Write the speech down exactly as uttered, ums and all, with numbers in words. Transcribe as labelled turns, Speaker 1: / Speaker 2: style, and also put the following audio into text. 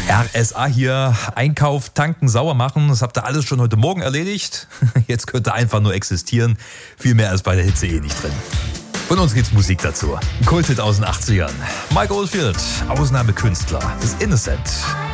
Speaker 1: R S A hier, Einkauf, tanken, sauer machen, das habt ihr alles schon heute Morgen erledigt. Jetzt könnt ihr einfach nur existieren. Viel mehr ist bei der Hitze eh nicht drin. Von uns gibt's Musik dazu. Kulthit aus den achtzigern. Mike Oldfield, Ausnahmekünstler, das Innocent.